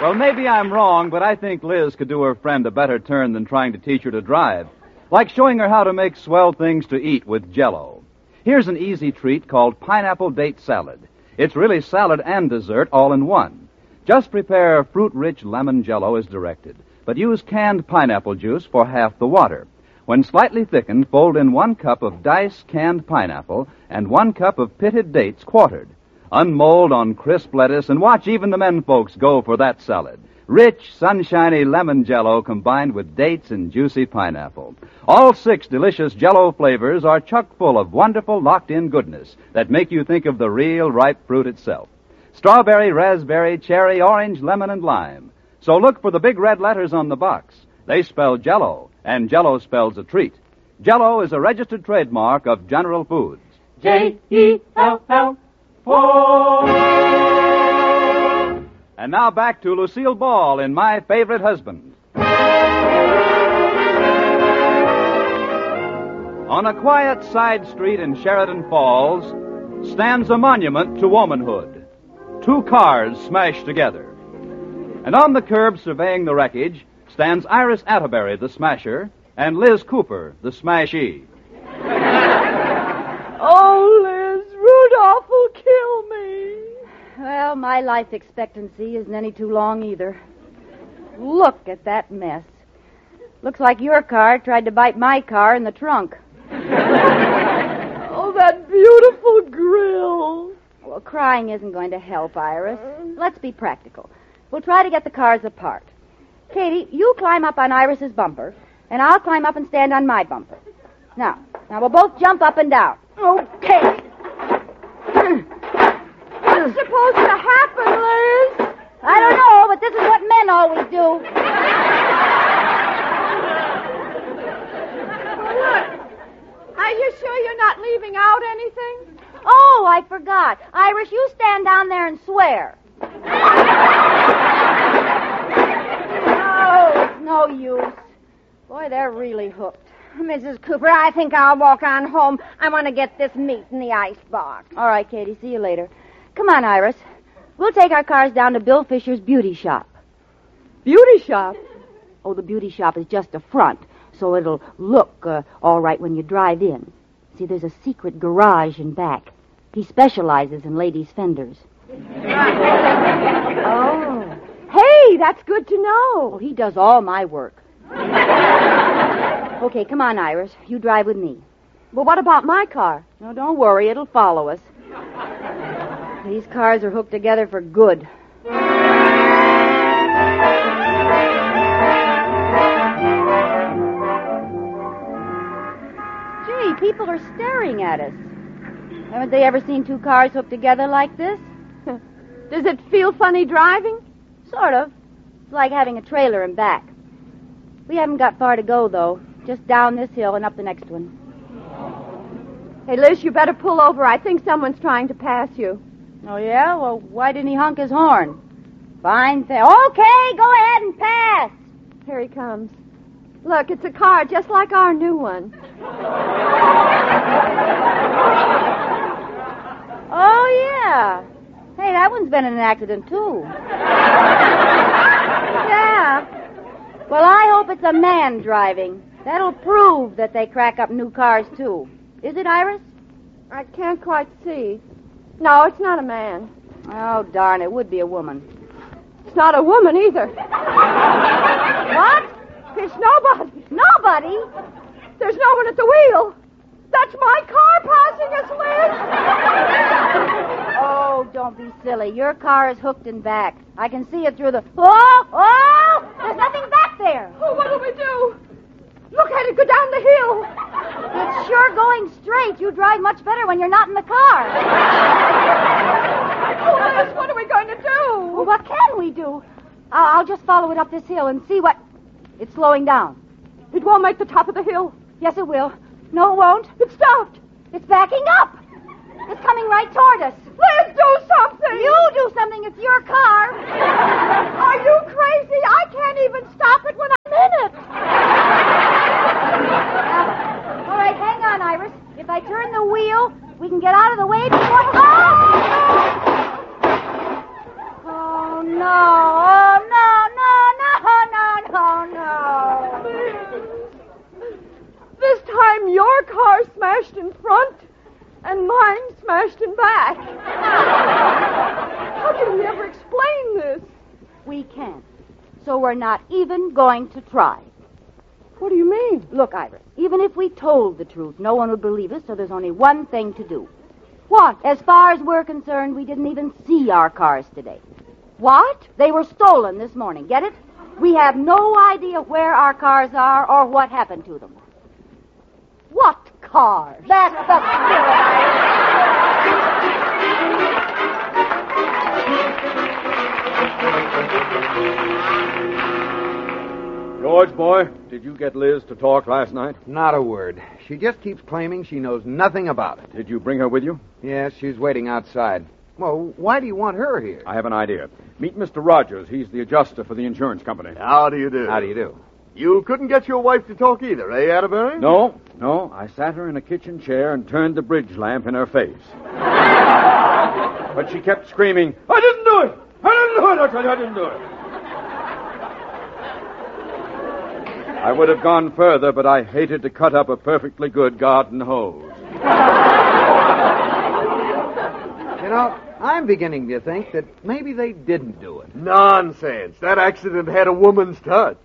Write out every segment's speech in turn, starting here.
Well, maybe I'm wrong, but I think Liz could do her friend a better turn than trying to teach her to drive. Like showing her how to make swell things to eat with Jell-O. Here's an easy treat called pineapple date salad. It's really salad and dessert all in one. Just prepare fruit-rich lemon Jell-O as directed, but use canned pineapple juice for half the water. When slightly thickened, fold in 1 cup of diced canned pineapple and 1 cup of pitted dates quartered. Unmold on crisp lettuce and watch even the men folks go for that salad. Rich, sunshiny lemon Jell-O combined with dates and juicy pineapple. All 6 delicious Jell-O flavors are chock full of wonderful locked-in goodness that make you think of the real ripe fruit itself. Strawberry, raspberry, cherry, orange, lemon, and lime. So look for the big red letters on the box. They spell Jell-O, and Jell-O spells a treat. Jell-O is a registered trademark of General Foods. J-E-L-L. And now back to Lucille Ball in My Favorite Husband. On a quiet side street in Sheridan Falls stands a monument to womanhood. 2 cars smashed together. And on the curb surveying the wreckage stands Iris Atterbury, the smasher, and Liz Cooper, the smashee. Oh, Liz, Rudolph will kill me. Well, my life expectancy isn't any too long either. Look at that mess. Looks like your car tried to bite my car in the trunk. Oh, that beautiful grill. Well, crying isn't going to help, Iris. Let's be practical. We'll try to get the cars apart. Katie, you climb up on Iris's bumper, and I'll climb up and stand on my bumper. Now we'll both jump up and down. Okay. What's supposed to happen, Liz? I don't know, but this is what men always do. Look, are you sure you're not leaving out anything? Oh, I forgot. Iris, you stand down there and swear. No use. Boy, they're really hooked. Mrs. Cooper, I think I'll walk on home. I want to get this meat in the icebox. All right, Katie, see you later. Come on, Iris. We'll take our cars down to Bill Fisher's beauty shop. Beauty shop? Oh, the beauty shop is just a front, so it'll look all right when you drive in. See, there's a secret garage in back. He specializes in ladies' fenders. Oh. Hey, that's good to know. Oh, he does all my work. Okay, come on, Iris. You drive with me. Well, what about my car? No, don't worry. It'll follow us. These cars are hooked together for good. Gee, people are staring at us. Haven't they ever seen 2 cars hooked together like this? Does it feel funny driving? Sort of. It's like having a trailer in back. We haven't got far to go, though. Just down this hill and up the next one. Hey, Liz, you better pull over. I think someone's trying to pass you. Oh, yeah? Well, why didn't he honk his horn? Fine thing. Okay, go ahead and pass. Here he comes. Look, it's a car just like our new one. Oh, yeah. Hey, that one's been in an accident, too. Yeah. Well, I hope it's a man driving. That'll prove that they crack up new cars, too. Is it, Iris? I can't quite see. No, it's not a man. Oh, darn, it would be a woman. It's not a woman either. What? It's nobody. Nobody? There's no one at the wheel. That's my car passing us, Liz. Oh, don't be silly. Your car is hooked in back. I can see it through the... Oh! There's nothing back there. Oh, what'll we do? Look at it go down the hill. It's sure going straight. You drive much better when you're not in the car. Oh, Liz, what are we going to do? Well, what can we do? I'll just follow it up this hill and see what... It's slowing down. It won't make the top of the hill. Yes, it will. No, it won't. It stopped. It's backing up. It's coming right toward us. Liz, do something. You do something. It's your car. Are you crazy? I can't even stop it when I'm in it. All right, hang on, Iris. If I turn the wheel, we can get out of the way before... Oh, no. Oh, no. smashed in front and mine smashed in back. How can we ever explain this? We can't. So we're not even going to try. What do you mean? Look, Iris, even if we told the truth, no one would believe us, so there's only one thing to do. What? As far as we're concerned, we didn't even see our cars today. What? They were stolen this morning, get it? We have no idea where our cars are or what happened to them. What cars? That's the George, boy, did you get Liz to talk last night? Not a word. She just keeps claiming she knows nothing about it. Did you bring her with you? Yes, she's waiting outside. Well, why do you want her here? I have an idea. Meet Mr. Rogers. He's the adjuster for the insurance company. How do you do? How do you do? You couldn't get your wife to talk either, eh, Atterbury? No. I sat her in a kitchen chair and turned the bridge lamp in her face. But she kept screaming, I didn't do it! I tell you, I didn't do it! I would have gone further, but I hated to cut up a perfectly good garden hose. You know, I'm beginning to think that maybe they didn't do it. Nonsense. That accident had a woman's touch.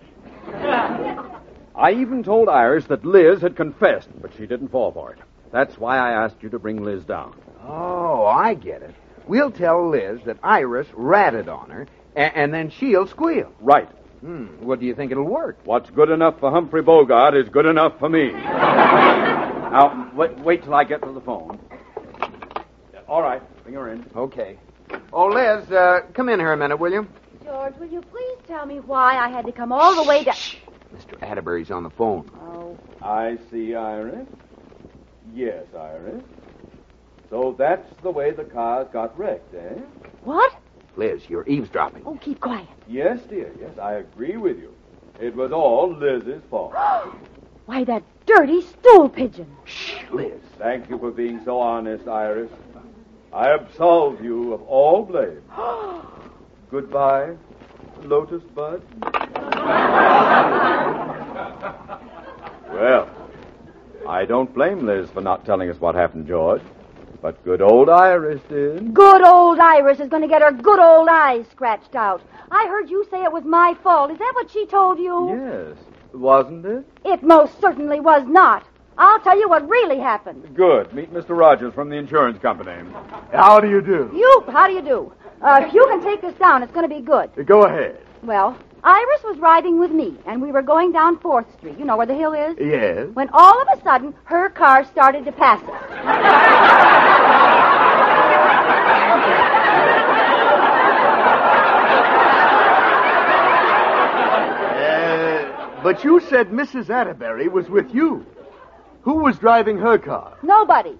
I even told Iris that Liz had confessed, but she didn't fall for it. That's why I asked you to bring Liz down. Oh, I get it. We'll tell Liz that Iris ratted on her, and then she'll squeal. Right. What do you think it'll work? What's good enough for Humphrey Bogart is good enough for me. Now, wait till I get to the phone. All right, bring her in. Okay. Oh, Liz, come in here a minute, will you? George, will you please tell me why I had to come all the way down? Mr. Atterbury's on the phone. Oh. I see, Iris. Yes, Iris. So that's the way the cars got wrecked, eh? What? Liz, you're eavesdropping. Oh, keep quiet. Yes, dear, yes, I agree with you. It was all Liz's fault. Why, that dirty stool pigeon. Shh, Liz. Thank you for being so honest, Iris. I absolve you of all blame. Goodbye, Lotus Bud. Well, I don't blame Liz for not telling us what happened, George. But good old Iris did. Good old Iris is going to get her good old eyes scratched out. I heard you say it was my fault. Is that what she told you? Yes, wasn't it? It most certainly was not. I'll tell you what really happened. Good. Meet Mr. Rogers from the insurance company. How do you do? How do you do? You can take this down. It's going to be good. Go ahead. Well, Iris was riding with me, and we were going down 4th Street. You know where the hill is? Yes. When all of a sudden, her car started to pass us. But you said Mrs. Atterbury was with you. Who was driving her car? Nobody.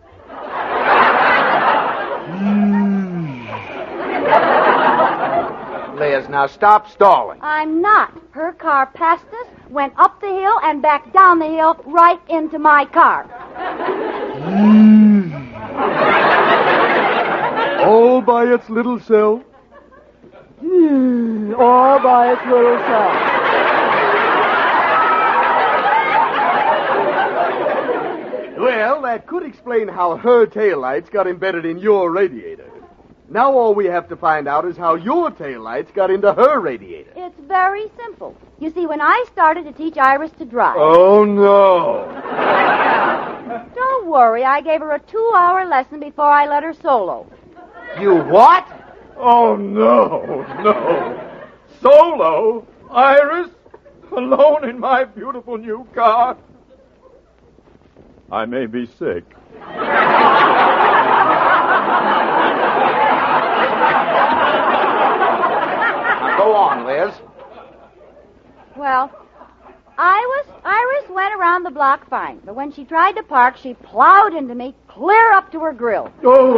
Liz, now stop stalling. I'm not. Her car passed us, went up the hill, and back down the hill right into my car. All by its little self? All by its little self. Well, that could explain how her taillights got embedded in your radiator. Now all we have to find out is how your taillights got into her radiator. It's very simple. You see, when I started to teach Iris to drive... Oh, no. Don't worry, I gave her a 2-hour lesson before I let her solo. You what? Oh, no. Solo? Iris? Alone in my beautiful new car? I may be sick. Now go on, Liz. Well, Iris went around the block fine, but when she tried to park, she plowed into me clear up to her grill.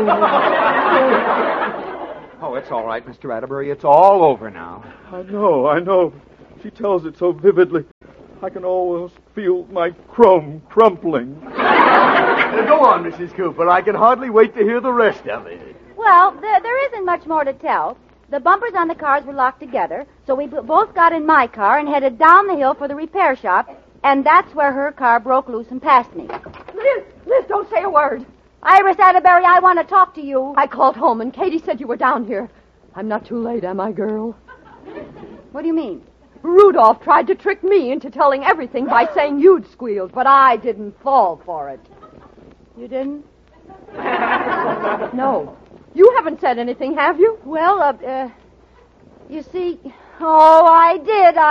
Oh, it's all right, Mr. Atterbury. It's all over now. I know. She tells it so vividly. I can almost feel my chrome crumpling. Go on, Mrs. Cooper. I can hardly wait to hear the rest of it. Well, there isn't much more to tell. The bumpers on the cars were locked together, so we both got in my car and headed down the hill for the repair shop, and that's where her car broke loose and passed me. Liz, Liz, don't say a word. Iris Atterbury, I want to talk to you. I called home, and Katie said you were down here. I'm not too late, am I, girl? What do you mean? Rudolph tried to trick me into telling everything by saying you'd squealed, but I didn't fall for it. You didn't? No. You haven't said anything, have you? Well, you see... Oh, I did.